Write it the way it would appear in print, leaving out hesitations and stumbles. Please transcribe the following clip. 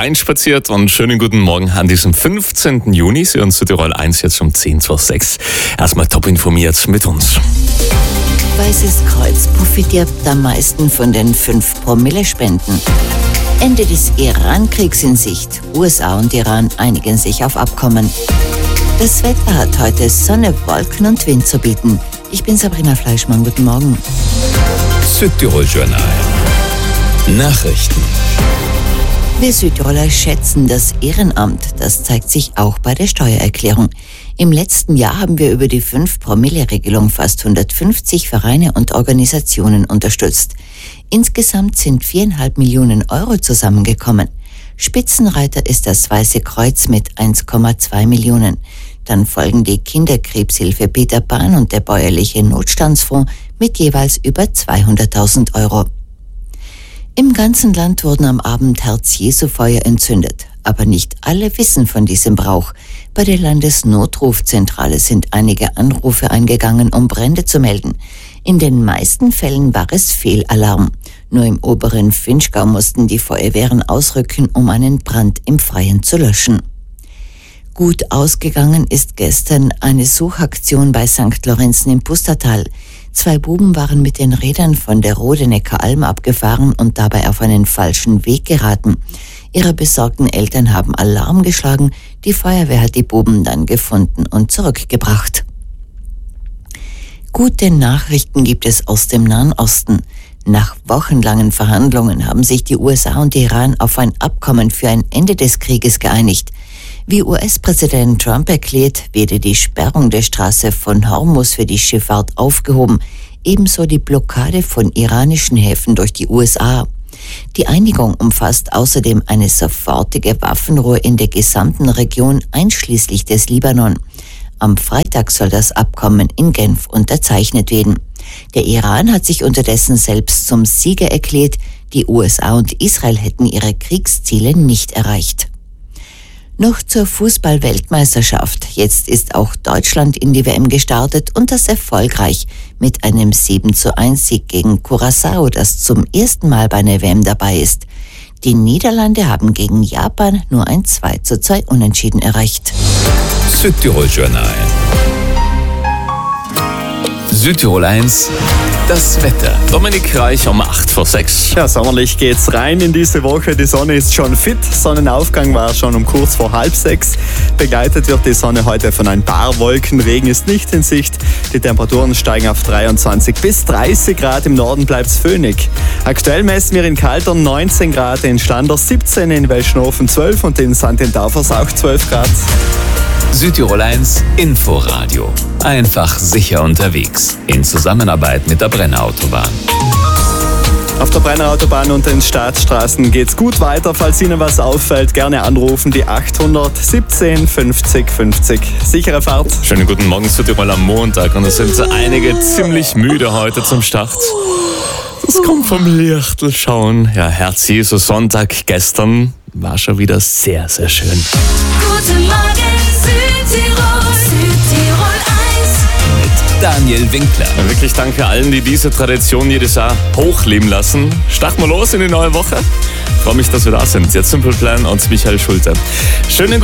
reinspaziert und schönen guten Morgen an diesem 15. Juni. Sie hören Südtirol 1 jetzt um 10:06. Erstmal top informiert mit uns. Weißes Kreuz profitiert am meisten von den 5-Promille-Spenden. Ende des Iran-Kriegs in Sicht. USA und Iran einigen sich auf Abkommen. Das Wetter hat heute Sonne, Wolken und Wind zu bieten. Ich bin Sabrina Fleischmann. Guten Morgen. Südtirol Journal. Nachrichten. Wir Südtiroler schätzen das Ehrenamt. Das zeigt sich auch bei der Steuererklärung. Im letzten Jahr haben wir über die 5-Promille-Regelung fast 150 Vereine und Organisationen unterstützt. Insgesamt sind 4,5 Millionen Euro zusammengekommen. Spitzenreiter ist das Weiße Kreuz mit 1,2 Millionen. Dann folgen die Kinderkrebshilfe Peter Pan und der bäuerliche Notstandsfonds mit jeweils über 200.000 Euro. Im ganzen Land wurden am Abend Herz-Jesu-Feuer entzündet. Aber nicht alle wissen von diesem Brauch. Bei der Landesnotrufzentrale sind einige Anrufe eingegangen, um Brände zu melden. In den meisten Fällen war es Fehlalarm. Nur im oberen Vinschgau mussten die Feuerwehren ausrücken, um einen Brand im Freien zu löschen. Gut ausgegangen ist gestern eine Suchaktion bei St. Lorenzen im Pustertal. 2 Buben waren mit den Rädern von der Rodenecker Alm abgefahren und dabei auf einen falschen Weg geraten. Ihre besorgten Eltern haben Alarm geschlagen, die Feuerwehr hat die Buben dann gefunden und zurückgebracht. Gute Nachrichten gibt es aus dem Nahen Osten. Nach wochenlangen Verhandlungen haben sich die USA und Iran auf ein Abkommen für ein Ende des Krieges geeinigt. Wie US-Präsident Trump erklärt, werde die Sperrung der Straße von Hormuz für die Schifffahrt aufgehoben, ebenso die Blockade von iranischen Häfen durch die USA. Die Einigung umfasst außerdem eine sofortige Waffenruhe in der gesamten Region, einschließlich des Libanon. Am Freitag soll das Abkommen in Genf unterzeichnet werden. Der Iran hat sich unterdessen selbst zum Sieger erklärt. Die USA und Israel hätten ihre Kriegsziele nicht erreicht. Noch zur Fußball-Weltmeisterschaft. Jetzt ist auch Deutschland in die WM gestartet und das erfolgreich mit einem 7:1 gegen Curaçao, das zum ersten Mal bei einer WM dabei ist. Die Niederlande haben gegen Japan nur ein 2:2 Unentschieden erreicht. Südtirol Journal. Südtirol 1. Das Wetter. Dominik Reich um 8:06. Ja, sommerlich geht's rein in diese Woche. Die Sonne ist schon fit. Sonnenaufgang war schon um kurz vor 5:30. Begleitet wird die Sonne heute von ein paar Wolken. Regen ist nicht in Sicht. Die Temperaturen steigen auf 23 bis 30 Grad. Im Norden bleibt's föhnig. Aktuell messen wir in Kaltern 19 Grad, in Standers 17, in Welschnofen 12 und in St. Taufers auch 12 Grad. Südtirol 1 Inforadio. Einfach sicher unterwegs. In Zusammenarbeit mit der Brenner Autobahn. Auf der Brenner Autobahn und den Staatsstraßen geht's gut weiter. Falls Ihnen was auffällt, gerne anrufen. Die 817 50 50. Sichere Fahrt. Schönen guten Morgen Südtirol am Montag. Und es sind einige ziemlich müde heute zum Start. Das kommt vom Lichtl schauen. Ja, Herz-Jesu Sonntag gestern war schon wieder sehr, sehr schön. Guten Morgen Südtirol, Südtirol 1. Mit Daniel Winkler. Ja, wirklich danke allen, die diese Tradition jedes Jahr hochleben lassen. Starten wir los in die neue Woche. Ich freue mich, dass wir da sind. Jetzt Simple Plan und Michael Schulte. Schönen